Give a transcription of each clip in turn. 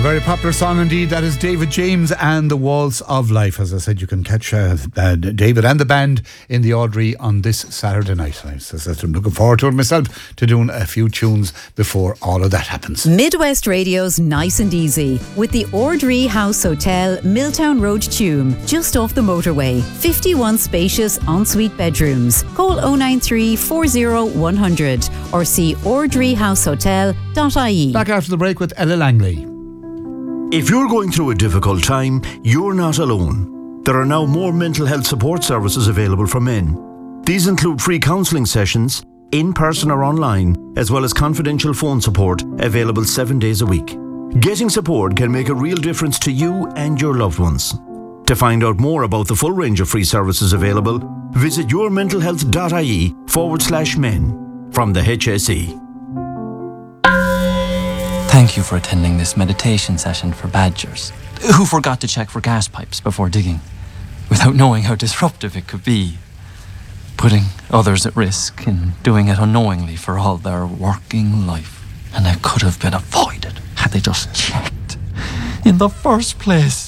very popular song indeed. That is David James and the Waltz of Life. As I said, you can catch David and the band in the Audrey on this Saturday night. I'm looking forward to it myself, to doing a few tunes before all of that happens. Midwest Radio's Nice and Easy with the Audrey House Hotel, Milltown Road, Tuam, just off the motorway. 51 spacious ensuite bedrooms. Call 093 40 100 or see audreyhousehotel.ie. Back after the break with Ella Langley. If you're going through a difficult time, you're not alone. There are now more mental health support services available for men. These include free counselling sessions, in person or online, as well as confidential phone support available 7 days a week. Getting support can make a real difference to you and your loved ones. To find out more about the full range of free services available, visit yourmentalhealth.ie/men from the HSE. Thank you for attending this meditation session for badgers who forgot to check for gas pipes before digging, without knowing how disruptive it could be, putting others at risk and doing it unknowingly for all their working life. And it could have been avoided had they just checked in the first place.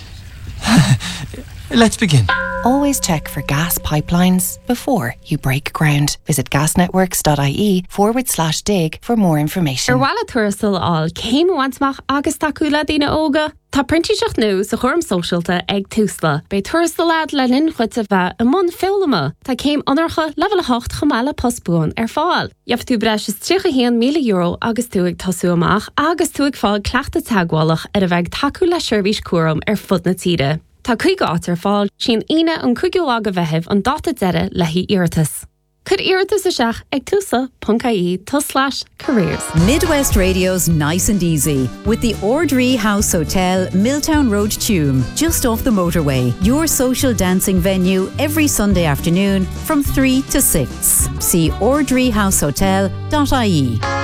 Let's begin. Always check for gas pipelines before you break ground. Visit gasnetworks.ie/dig for more information. Walla thurstal all céim wansmach agus takula dina óga. Tá printíseach nú sa chorm socialta ag túsla. Bei thurstal lad lenin chuite bheith a mun filma. Tá céim anarcha level 8 chamala postbún fáil. Jaf tú breis is €300,000 agus tú ag tasú amach agus tú ag fáil cleachta tagwalach a bheith takula seirbhís cuaram fud na tíre. Tá chuig átar fáil sin ine an chuigú aga bheitheh an data deire lehí iartas. Could iartas a seach ag tusa.ie/careers. Midwest Radio's Nice and Easy with the Audrey House Hotel, Milltown Road, Tuam, just off the motorway. Your social dancing venue every Sunday afternoon from 3 to 6. See audreyhousehotel.ie.